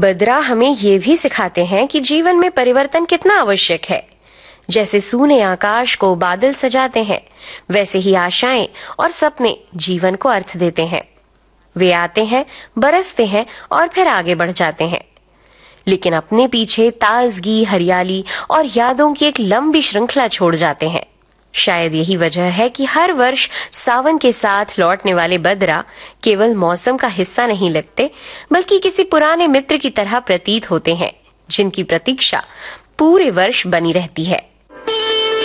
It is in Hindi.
बद्रा हमें ये भी सिखाते हैं कि जीवन में परिवर्तन कितना आवश्यक है। जैसे सूने आकाश को बादल सजाते हैं, वैसे ही आशाएं और सपने जीवन को अर्थ देते हैं। वे आते हैं, बरसते हैं और फिर आगे बढ़ जाते हैं, लेकिन अपने पीछे ताजगी, हरियाली और यादों की एक लंबी श्रृंखला छोड़ जाते हैं। शायद यही वजह है कि हर वर्ष सावन के साथ लौटने वाले बद्रा केवल मौसम का हिस्सा नहीं लगते, बल्कि किसी पुराने मित्र की तरह प्रतीत होते हैं, जिनकी प्रतीक्षा पूरे वर्ष बनी रहती है।